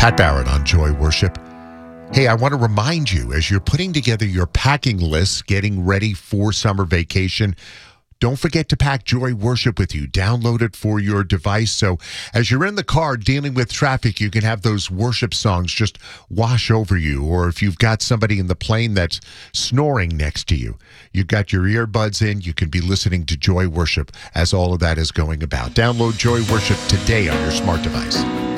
Pat Barrett on Joy Worship. Hey, I want to remind you, as you're putting together your packing list, getting ready for summer vacation, don't forget to pack Joy Worship with you. Download it for your device. So as you're in the car dealing with traffic, you can have those worship songs just wash over you. Or if you've got somebody in the plane that's snoring next to you, you've got your earbuds in, you can be listening to Joy Worship as all of that is going about. Download Joy Worship today on your smart device.